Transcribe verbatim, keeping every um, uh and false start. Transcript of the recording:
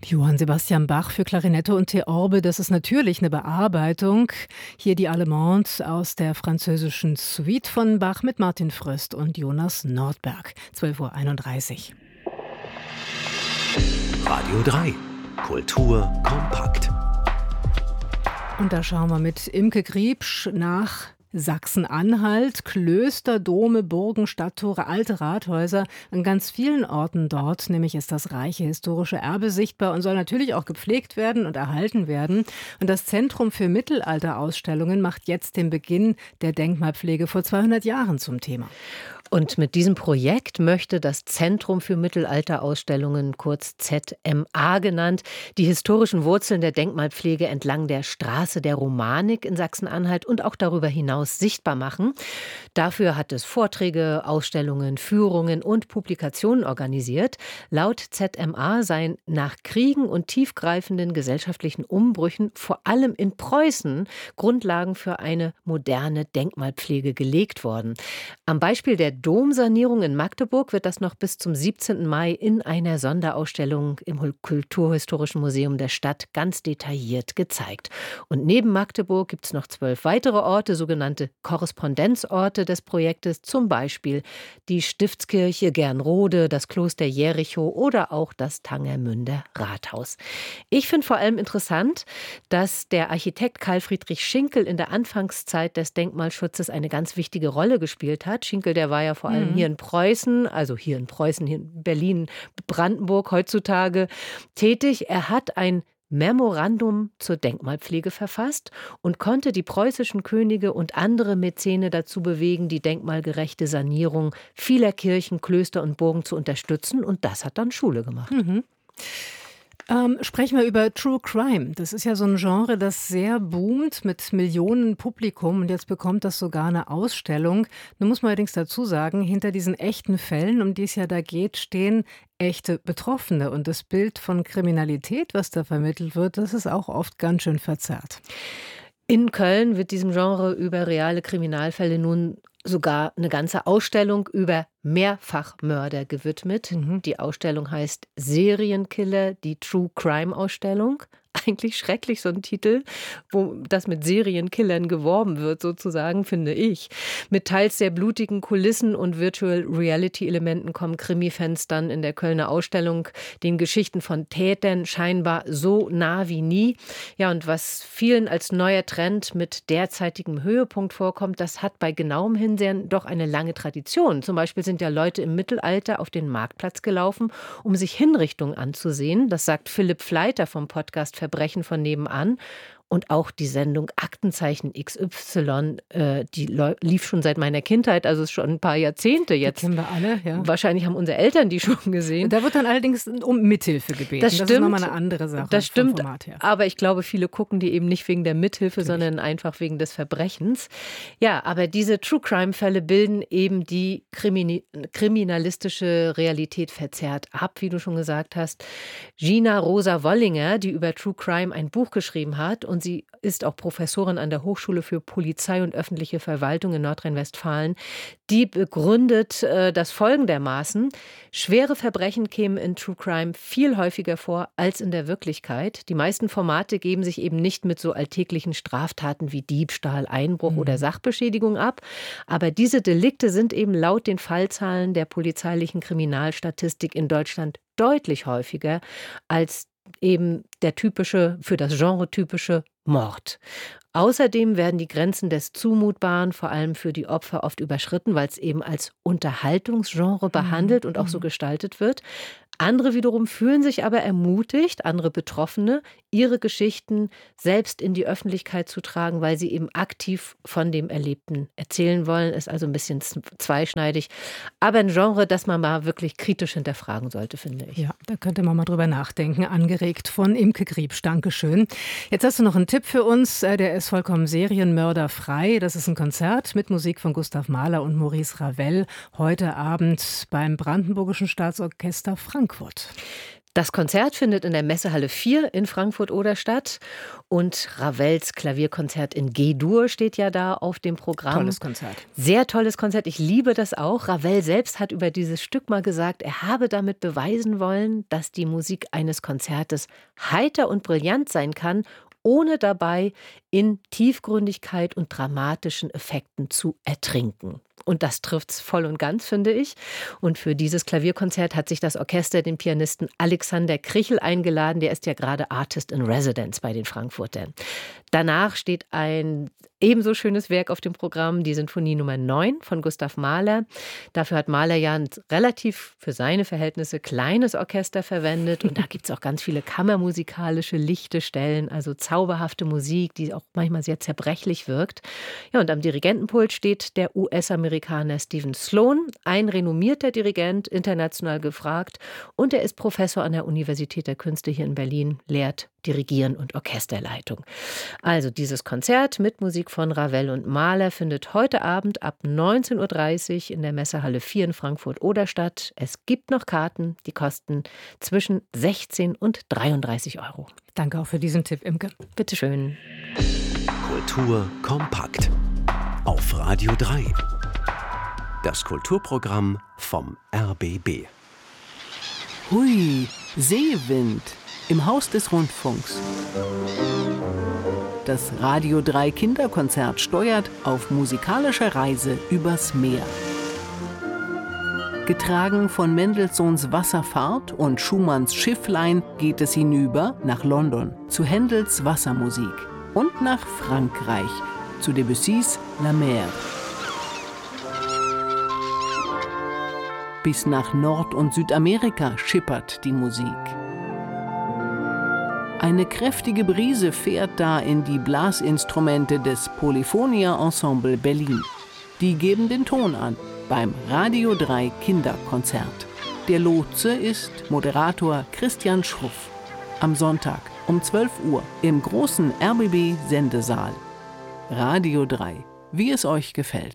Johann Sebastian Bach für Klarinette und Theorbe, das ist natürlich eine Bearbeitung. Hier die Allemande aus der französischen Suite von Bach mit Martin Fröst und Jonas Nordberg. zwölf Uhr einunddreißig. Radio drei. Kultur kompakt. Und da schauen wir mit Imke Griebsch nach Sachsen-Anhalt, Klöster, Dome, Burgen, Stadttore, alte Rathäuser. An ganz vielen Orten dort nämlich ist das reiche historische Erbe sichtbar und soll natürlich auch gepflegt werden und erhalten werden. Und das Zentrum für Mittelalterausstellungen macht jetzt den Beginn der Denkmalpflege vor zweihundert Jahren zum Thema. Und mit diesem Projekt möchte das Zentrum für Mittelalterausstellungen, kurz Z M A genannt, die historischen Wurzeln der Denkmalpflege entlang der Straße der Romanik in Sachsen-Anhalt und auch darüber hinaus sichtbar machen. Dafür hat es Vorträge, Ausstellungen, Führungen und Publikationen organisiert. Laut Z M A seien nach Kriegen und tiefgreifenden gesellschaftlichen Umbrüchen vor allem in Preußen Grundlagen für eine moderne Denkmalpflege gelegt worden. Am Beispiel der Domsanierung in Magdeburg wird das noch bis zum siebzehnten Mai in einer Sonderausstellung im Kulturhistorischen Museum der Stadt ganz detailliert gezeigt. Und neben Magdeburg gibt es noch zwölf weitere Orte, sogenannte Korrespondenzorte des Projektes, zum Beispiel die Stiftskirche Gernrode, das Kloster Jerichow oder auch das Tangermünder Rathaus. Ich finde vor allem interessant, dass der Architekt Karl Friedrich Schinkel in der Anfangszeit des Denkmalschutzes eine ganz wichtige Rolle gespielt hat. Schinkel, der war ja vor allem mhm. hier in Preußen, also hier in Preußen, hier in Berlin, Brandenburg heutzutage tätig. Er hat ein Memorandum zur Denkmalpflege verfasst und konnte die preußischen Könige und andere Mäzene dazu bewegen, die denkmalgerechte Sanierung vieler Kirchen, Klöster und Burgen zu unterstützen. Und das hat dann Schule gemacht. Mhm. Ähm, sprechen wir über True Crime. Das ist ja so ein Genre, das sehr boomt mit Millionen Publikum und jetzt bekommt das sogar eine Ausstellung. Nun muss man allerdings dazu sagen, hinter diesen echten Fällen, um die es ja da geht, stehen echte Betroffene und das Bild von Kriminalität, was da vermittelt wird, das ist auch oft ganz schön verzerrt. In Köln wird diesem Genre über reale Kriminalfälle nun sogar eine ganze Ausstellung über Mehrfachmörder gewidmet. Mhm. Die Ausstellung heißt Serienkiller, die True Crime Ausstellung. Eigentlich schrecklich, so ein Titel, wo das mit Serienkillern geworben wird, sozusagen, finde ich. Mit teils sehr blutigen Kulissen und Virtual Reality Elementen kommen Krimi-Fans dann in der Kölner Ausstellung den Geschichten von Tätern scheinbar so nah wie nie. Ja, und was vielen als neuer Trend mit derzeitigem Höhepunkt vorkommt, das hat bei genauem Hinsehen doch eine lange Tradition. Zum Beispiel sind ja Leute im Mittelalter auf den Marktplatz gelaufen, um sich Hinrichtungen anzusehen. Das sagt Philipp Fleiter vom Podcast Verbrechen von nebenan. Und auch die Sendung Aktenzeichen X Y, äh, die lief schon seit meiner Kindheit, also ist schon ein paar Jahrzehnte jetzt. Die kennen wir alle, ja. Wahrscheinlich haben unsere Eltern die schon gesehen. Da wird dann allerdings um Mithilfe gebeten. Das stimmt. Das ist nochmal eine andere Sache. Das stimmt, vom Format her. Aber ich glaube, viele gucken die eben nicht wegen der Mithilfe, Natürlich. sondern einfach wegen des Verbrechens. Ja, aber diese True-Crime-Fälle bilden eben die Krimini- kriminalistische Realität verzerrt ab, wie du schon gesagt hast. Gina Rosa Wollinger, die über True Crime ein Buch geschrieben hat und sie ist auch Professorin an der Hochschule für Polizei und öffentliche Verwaltung in Nordrhein-Westfalen. Die begründet äh, das folgendermaßen: Schwere Verbrechen kämen in True Crime viel häufiger vor als in der Wirklichkeit. Die meisten Formate geben sich eben nicht mit so alltäglichen Straftaten wie Diebstahl, Einbruch mhm. oder Sachbeschädigung ab. Aber diese Delikte sind eben laut den Fallzahlen der polizeilichen Kriminalstatistik in Deutschland deutlich häufiger als eben der typische, für das Genre typische Mord. Außerdem werden die Grenzen des Zumutbaren vor allem für die Opfer oft überschritten, weil es eben als Unterhaltungsgenre behandelt mhm. und auch so gestaltet wird. Andere wiederum fühlen sich aber ermutigt, andere Betroffene, ihre Geschichten selbst in die Öffentlichkeit zu tragen, weil sie eben aktiv von dem Erlebten erzählen wollen. Ist also ein bisschen zweischneidig. Aber ein Genre, das man mal wirklich kritisch hinterfragen sollte, finde ich. Ja, da könnte man mal drüber nachdenken. Angeregt von Imke Griebsch. Dankeschön. Jetzt hast du noch einen Tipp für uns. Der ist vollkommen serienmörderfrei. Das ist ein Konzert mit Musik von Gustav Mahler und Maurice Ravel. Heute Abend beim Brandenburgischen Staatsorchester Frankfurt. Das Konzert findet in der Messehalle vier in Frankfurt-Oder statt und Ravels Klavierkonzert in G-Dur steht ja da auf dem Programm. Tolles Konzert. Sehr tolles Konzert, ich liebe das auch. Ravel selbst hat über dieses Stück mal gesagt, er habe damit beweisen wollen, dass die Musik eines Konzertes heiter und brillant sein kann, ohne dabei in Tiefgründigkeit und dramatischen Effekten zu ertrinken. Und das trifft's voll und ganz, finde ich. Und für dieses Klavierkonzert hat sich das Orchester den Pianisten Alexander Krichel eingeladen. Der ist ja gerade Artist in Residence bei den Frankfurtern. Danach steht ein ebenso schönes Werk auf dem Programm, die Sinfonie Nummer neun von Gustav Mahler. Dafür hat Mahler ja ein relativ für seine Verhältnisse kleines Orchester verwendet. Und da gibt es auch ganz viele kammermusikalische lichte Stellen, also zauberhafte Musik, die auch manchmal sehr zerbrechlich wirkt. Ja, und am Dirigentenpult steht der U S-Amerikaner Stephen Sloan, ein renommierter Dirigent, international gefragt. Und er ist Professor an der Universität der Künste hier in Berlin, lehrt Dirigieren und Orchesterleitung. Also dieses Konzert mit Musik von Ravel und Mahler findet heute Abend ab neunzehn Uhr dreißig in der Messehalle vier in Frankfurt-Oder statt. Es gibt noch Karten, die kosten zwischen sechzehn und dreiunddreißig Euro. Danke auch für diesen Tipp, Imke. Bitteschön. Kultur kompakt auf Radio drei. Das Kulturprogramm vom R B B. Hui, Seewind im Haus des Rundfunks. Das Radio drei Kinderkonzert steuert auf musikalischer Reise übers Meer. Getragen von Mendelssohns Wasserfahrt und Schumanns Schifflein geht es hinüber nach London zu Händels Wassermusik und nach Frankreich zu Debussys La Mer. Bis nach Nord- und Südamerika schippert die Musik. Eine kräftige Brise fährt da in die Blasinstrumente des Polyphonia Ensemble Berlin. Die geben den Ton an beim Radio drei Kinderkonzert. Der Lotse ist Moderator Christian Schruff. Am Sonntag um zwölf Uhr im großen R B B-Sendesaal. Radio drei, wie es euch gefällt.